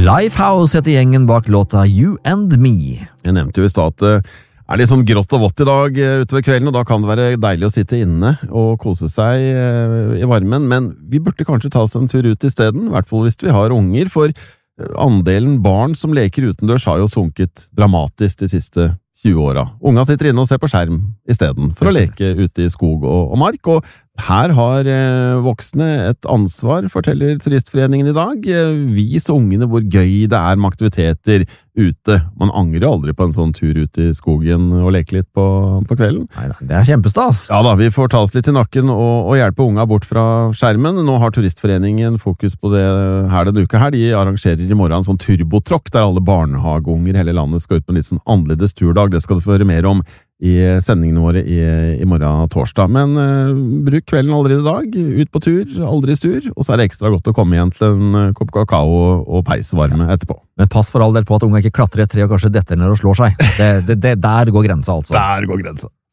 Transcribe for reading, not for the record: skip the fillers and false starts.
Lifehouse heter gjengen bak låta You and Me. Jeg nevnte jo i stad at det er litt sånn grått og vått i dag utover kvelden, og da kan det være deilig å sitte inne og kose seg i varmen, men vi burde kanskje ta oss en tur ut i stedet, i hvert fall hvis vi har unger, for andelen barn som leker utendørs har jo sunket dramatisk de siste 20 åra. Unga sitter inne og ser på skjerm i stedet for å leke ute i skog og mark, og her har voksne et ansvar, forteller Turistforeningen i dag. Vis ungene hvor gøy det er med aktiviteter ute. Man angrer aldri på en sånn tur ut i skogen og leke litt på kvelden. Nei, det er kjempestas. Ja da, vi får ta oss litt i nakken og hjelpe unga bort fra skjermen. Nå har Turistforeningen fokus på det her denne uka her. De arrangerer i morgen en sånn turbotråkk der alle barnehageunger i hele landet skal ut på en litt sånn annerledes turdag. Det skal du få høre mer om i sendingene våre i morgen torsdag. Men bruk kvelden allerede i dag, ut på tur, aldri sur, og så er det ekstra godt å komme igjen til en kopp kakao og peisvarme etterpå. Men pass for all del på at unge ikke klatrer i et tre og kanskje detter ned og slår seg. Der går grensa altså. Der går grensa.